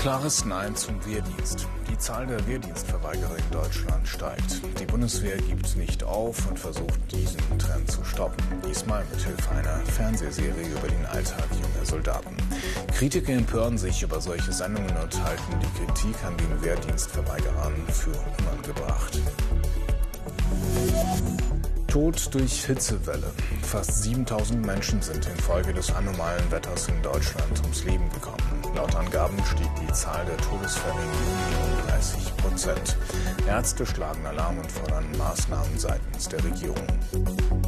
Klares Nein zum Wehrdienst. Die Zahl der Wehrdienstverweigerer in Deutschland steigt. Die Bundeswehr gibt nicht auf und versucht, diesen Trend zu stoppen. Diesmal mithilfe einer Fernsehserie über den Alltag junger Soldaten. Kritiker empören sich über solche Sendungen und halten die Kritik an den Wehrdienstverweigerern für unangebracht. Tod durch Hitzewelle. Fast 7000 Menschen sind infolge des anomalen Wetters in Deutschland ums Leben gekommen. Laut Angaben stieg die Zahl der Todesfälle im Juni um 30%. Ärzte schlagen Alarm und fordern Maßnahmen seitens der Regierung.